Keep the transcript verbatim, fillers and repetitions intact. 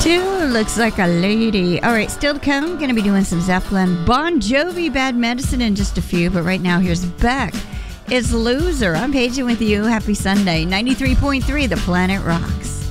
Two looks like a lady. All right, still to come. Going to be doing some Zeppelin. Bon Jovi, Bad Medicine in just a few. But right now, here's Beck. It's Loser. I'm Paige with you. Happy Sunday. ninety-three point three, The Planet Rocks.